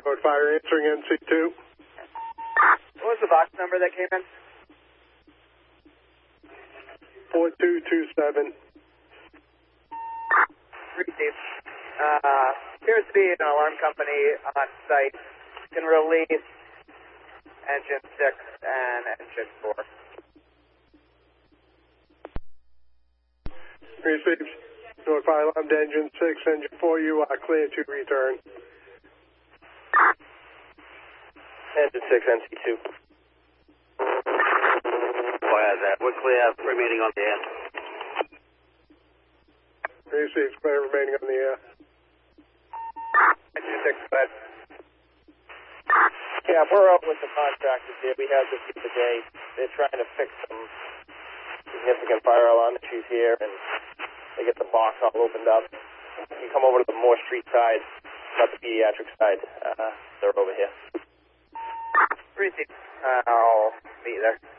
Code Fire answering NC2. What was the box number that came in? 4227. Received. Appears to be an alarm company on site. Can release engine 6 and engine 4. Received. Code Fire alarm to engine 6, engine 4, you are clear to return. Engine 6, NC2. Fire that. We're clear remaining on the air. Received. Clear remaining on the air. Engine 6, bed. Yeah, we're up with the contractors here. We have this today. They're trying to fix some significant fire alarm issues here, and they get the box all opened up. You come over to the Moore Street side, not the pediatric side. They're over here. Received. I'll meet you there.